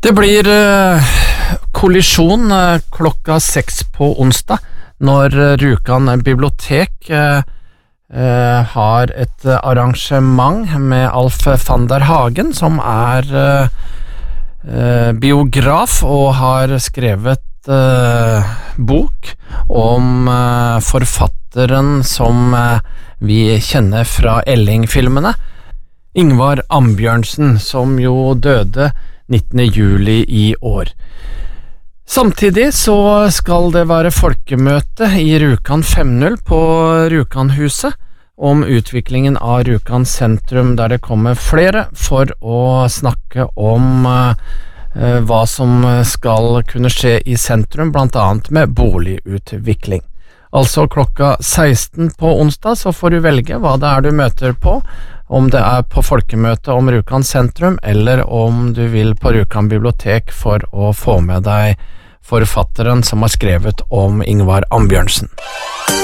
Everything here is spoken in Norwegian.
Det blir kollisjon klokka 6 på onsdag når Rjukan bibliotek har et arrangement med Alf van der Hagen, som biograf og har skrevet bok om forfatteren som vi kjenner fra Elling-filmene, Ingvar Ambjørnsen, som jo døde 19. juli i år. Samtidig så skal det være folkemøte i Rjukan 5.0 på Rjukanhuset om utviklingen av Rjukan sentrum, der det kommer flere for å snakke om hva som skal kunne skje i sentrum, blant annet med boligutvikling. Altså klokka 16 på onsdag så får du velge hva det du møter på, om det på folkemøte om Rjukan sentrum, eller om du vil på Rjukan bibliotek for å få med deg forfatteren som har skrevet om Ingvar Ambjørnsen.